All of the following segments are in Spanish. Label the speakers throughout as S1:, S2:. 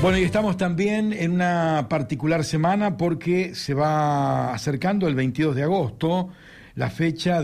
S1: Bueno, y estamos también en una particular semana porque se va acercando el 22 de agosto, la fecha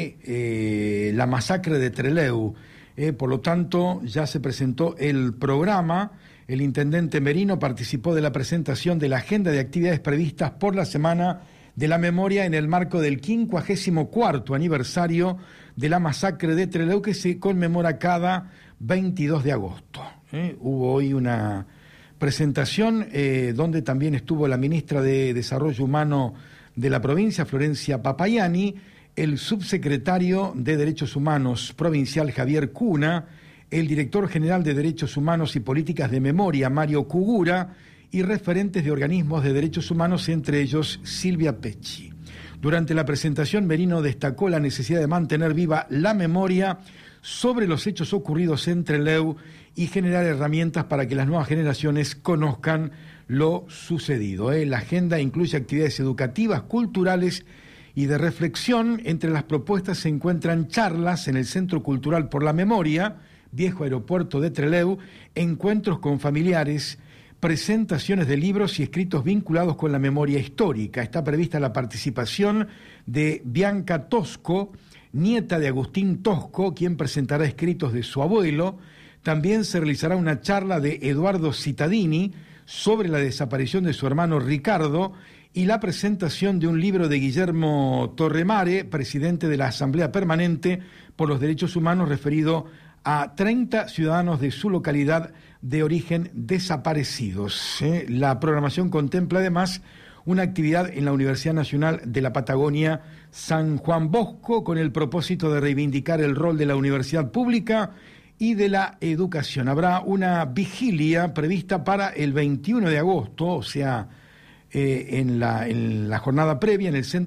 S1: de la masacre de Trelew. Por lo tanto, ya se presentó el programa. El intendente Merino participó de la presentación de la agenda de actividades previstas por la Semana de la Memoria en el marco del 54º aniversario de la masacre de Trelew, que se conmemora cada 22 de agosto. Hubo hoy una presentación donde también estuvo la ministra de Desarrollo Humano de la provincia, Florencia Papayani, el subsecretario de Derechos Humanos provincial, Javier Cuna, el director general de Derechos Humanos y Políticas de Memoria, Mario Cugura, y referentes de organismos de derechos humanos, entre ellos Silvia Pecci. Durante la presentación, Merino destacó la necesidad de mantener viva la memoria sobre los hechos ocurridos en Trelew y generar herramientas para que las nuevas generaciones conozcan lo sucedido. La agenda incluye actividades educativas, culturales y de reflexión. Entre las propuestas se encuentran charlas en el Centro Cultural por la Memoria, Viejo Aeropuerto de Trelew, encuentros con familiares, presentaciones de libros y escritos vinculados con la memoria histórica. Está prevista la participación de Bianca Tosco, nieta de Agustín Tosco, quien presentará escritos de su abuelo. También se realizará una charla de Eduardo Cittadini sobre la desaparición de su hermano Ricardo y la presentación de un libro de Guillermo Torremare, presidente de la Asamblea Permanente por los Derechos Humanos, referido a 30 ciudadanos de su localidad de origen desaparecidos. La programación contempla además una actividad en la Universidad Nacional de la Patagonia San Juan Bosco con el propósito de reivindicar el rol de la universidad pública y de la educación. Habrá una vigilia prevista para el 21 de agosto, o sea, en la jornada previa en el centro